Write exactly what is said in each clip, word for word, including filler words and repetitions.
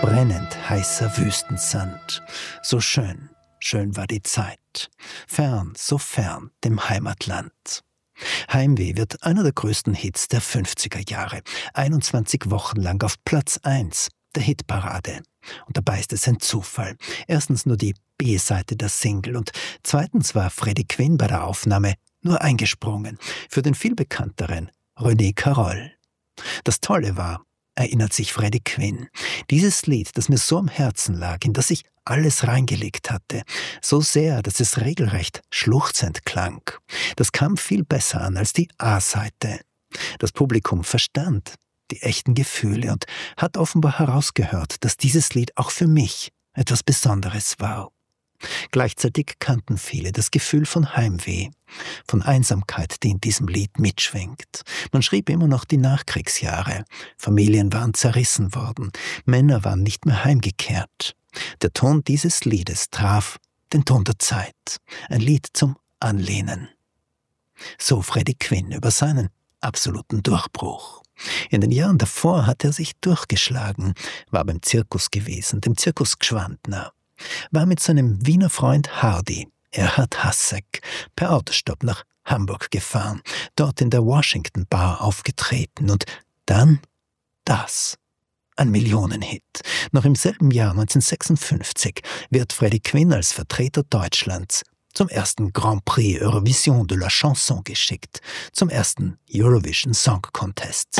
brennend heißer Wüstensand. So schön, schön war die Zeit. Fern, so fern dem Heimatland. Heimweh wird einer der größten Hits der fünfziger Jahre. einundzwanzig Wochen lang auf Platz eins der Hitparade. Und dabei ist es ein Zufall. Erstens nur die B-Seite der Single und zweitens war Freddie Quinn bei der Aufnahme nur eingesprungen für den viel bekannteren René Caroll. Das Tolle war, erinnert sich Freddie Quinn, dieses Lied, das mir so am Herzen lag, in das ich alles reingelegt hatte, so sehr, dass es regelrecht schluchzend klang. Das kam viel besser an als die A-Seite. Das Publikum verstand die echten Gefühle und hat offenbar herausgehört, dass dieses Lied auch für mich etwas Besonderes war. Gleichzeitig kannten viele das Gefühl von Heimweh, von Einsamkeit, die in diesem Lied mitschwingt. Man schrieb immer noch die Nachkriegsjahre. Familien waren zerrissen worden, Männer waren nicht mehr heimgekehrt. Der Ton dieses Liedes traf den Ton der Zeit, ein Lied zum Anlehnen. So Freddie Quinn über seinen absoluten Durchbruch. In den Jahren davor hat er sich durchgeschlagen, war beim Zirkus gewesen, dem Zirkus Gschwandner, war mit seinem Wiener Freund Hardy, Erhard Hassek, per Autostopp nach Hamburg gefahren, dort in der Washington Bar aufgetreten und dann das. Ein Millionenhit. Noch im selben Jahr neunzehnhundertsechsundfünfzig wird Freddie Quinn als Vertreter Deutschlands zum ersten Grand Prix Eurovision de la Chanson geschickt, zum ersten Eurovision Song Contest.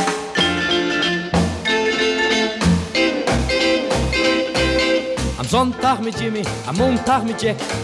Am Sonntag mit Jimmy, am Montag mit Jack,